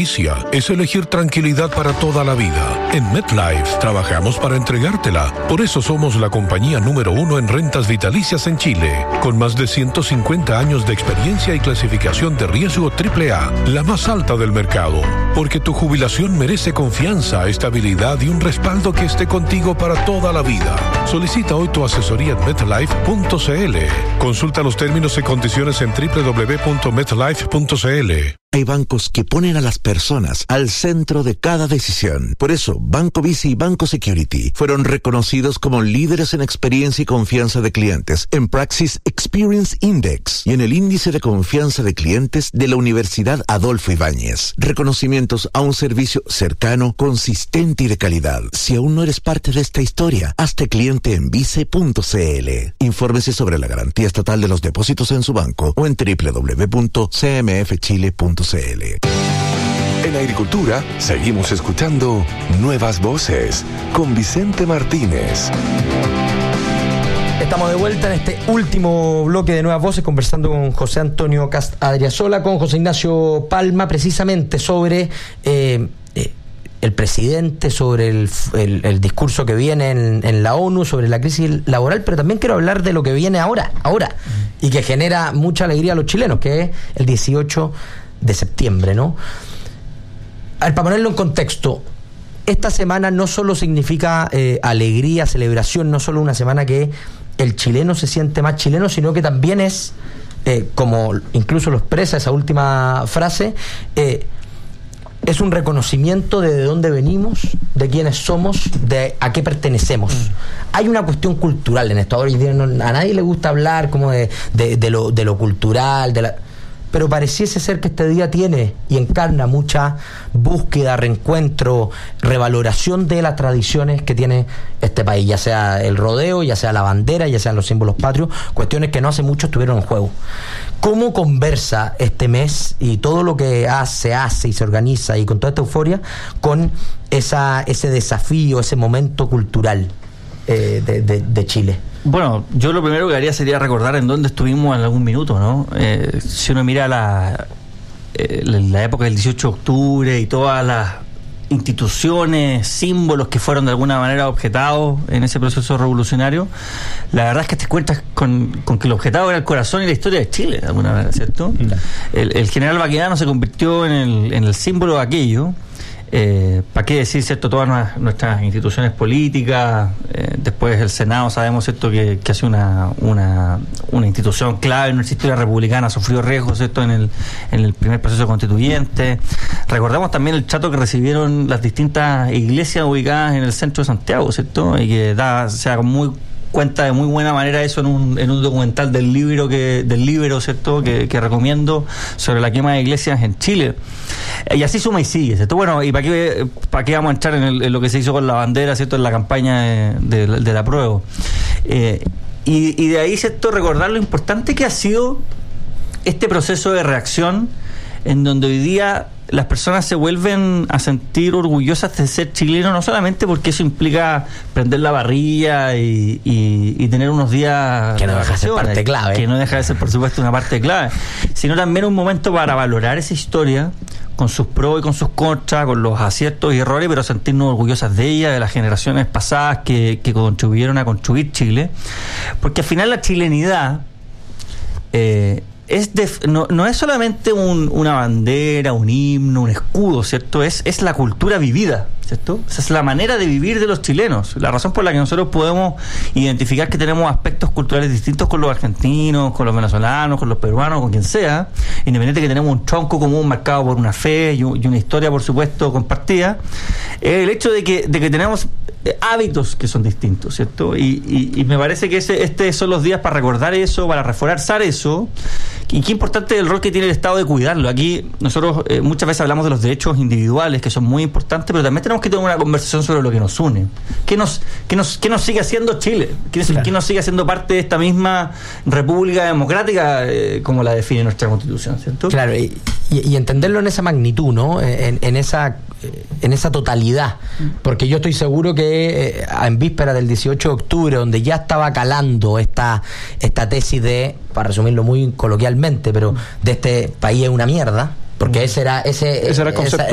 franquicia es elegir tranquilidad para toda la vida. En MetLife trabajamos para entregártela. Por eso somos la compañía número 1 en rentas vitalicias en Chile, con más de 150 años de experiencia y clasificación de riesgo AAA, la más alta del mercado. Porque tu jubilación merece confianza, estabilidad y un respaldo que esté contigo para toda la vida. Solicita hoy tu asesoría en MetLife.cl. Consulta los términos y condiciones en www.metlife.cl. Hay bancos que ponen a las personas al centro de cada decisión. Por eso, Banco Vice y Banco Security fueron reconocidos como líderes en experiencia y confianza de clientes en Praxis Experience Index y en el índice de confianza de clientes de la Universidad Adolfo Ibáñez. Reconocimientos a un servicio cercano, consistente y de calidad. Si aún no eres parte de esta historia, hazte cliente en vice.cl. Infórmese sobre la garantía estatal de los depósitos en su banco o en www.cmfchile.cl. En Agricultura seguimos escuchando Nuevas Voces con Vicente Martínez. Estamos de vuelta en este último bloque de Nuevas Voces conversando con José Antonio Cast Adriasola, con José Ignacio Palma, precisamente sobre el presidente, sobre el discurso que viene en la ONU, sobre la crisis laboral, pero también quiero hablar de lo que viene ahora, y que genera mucha alegría a los chilenos, que es el 18 de septiembre, ¿no? Para ponerlo en contexto, esta semana no solo significa alegría, celebración, no solo una semana que el chileno se siente más chileno, sino que también es, como incluso lo expresa esa última frase, es un reconocimiento de dónde venimos, de quiénes somos, de a qué pertenecemos. Hay una cuestión cultural en esto. Ahora a nadie le gusta hablar como de lo cultural, pero pareciese ser que este día tiene y encarna mucha búsqueda, reencuentro, revaloración de las tradiciones que tiene este país, ya sea el rodeo, ya sea la bandera, ya sean los símbolos patrios, cuestiones que no hace mucho estuvieron en juego. ¿Cómo conversa este mes y todo lo que se hace y se organiza y con toda esta euforia con ese desafío, ese momento cultural de Chile? Bueno, yo lo primero que haría sería recordar en dónde estuvimos en algún minuto, ¿no? Si uno mira la época del 18 de octubre y todas las instituciones, símbolos que fueron de alguna manera objetados en ese proceso revolucionario, la verdad es que te encuentras con que el objetado era el corazón y la historia de Chile, de alguna manera, ¿cierto? El general Baquedano se convirtió en el símbolo de aquello. ¿Para qué decir, cierto, todas nuestras instituciones políticas? Después el Senado, sabemos, cierto, que hace una institución clave en nuestra historia republicana, sufrió riesgos, cierto, en el primer proceso constituyente. Recordamos también el trato que recibieron las distintas iglesias ubicadas en el centro de Santiago, cierto, y que se da muy cuenta de muy buena manera eso en un documental del Libro, ¿cierto?, que recomiendo, sobre la quema de iglesias en Chile. Y así suma y sigue, ¿cierto? Bueno, ¿y para qué vamos a entrar en lo que se hizo con la bandera, ¿cierto?, en la campaña del apruebo? Y de ahí, ¿cierto?, recordar lo importante que ha sido este proceso de reacción, en donde hoy día las personas se vuelven a sentir orgullosas de ser chilenos, no solamente porque eso implica prender la parrilla y tener unos días que no deja de ser parte clave, que no deja de ser, por supuesto, una parte clave, sino también un momento para valorar esa historia con sus pros y con sus contras, con los aciertos y errores, pero sentirnos orgullosas de ella, de las generaciones pasadas que contribuyeron a construir Chile, porque al final la chilenidad no es solamente una bandera, un himno, un escudo, ¿cierto? Es la cultura vivida, ¿cierto? Esa es la manera de vivir de los chilenos, la razón por la que nosotros podemos identificar que tenemos aspectos culturales distintos con los argentinos, con los venezolanos, con los peruanos, con quien sea, independiente de que tenemos un tronco común marcado por una fe y una historia, por supuesto, compartida, el hecho de que tenemos hábitos que son distintos, ¿cierto? Y me parece que este son los días para recordar eso, para reforzar eso. Y qué importante el rol que tiene el Estado de cuidarlo. Aquí nosotros muchas veces hablamos de los derechos individuales, que son muy importantes, pero también tenemos que tener una conversación sobre lo que nos une. ¿Qué nos sigue haciendo Chile? ¿Qué nos sigue haciendo parte de esta misma república democrática, como la define nuestra Constitución, ¿cierto? Claro, y entenderlo en esa magnitud, ¿no? En esa totalidad. Porque yo estoy seguro que en víspera del 18 de octubre, donde ya estaba calando esta tesis de, para resumirlo muy coloquialmente, pero de este país es una mierda, porque ese era el concepto.